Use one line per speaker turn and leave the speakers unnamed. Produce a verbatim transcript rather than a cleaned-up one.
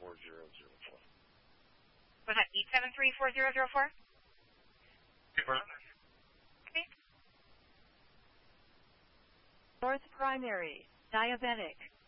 four zero zero four.
Was that eight seven three, four zero zero four? Okay.
North Primary, diabetic.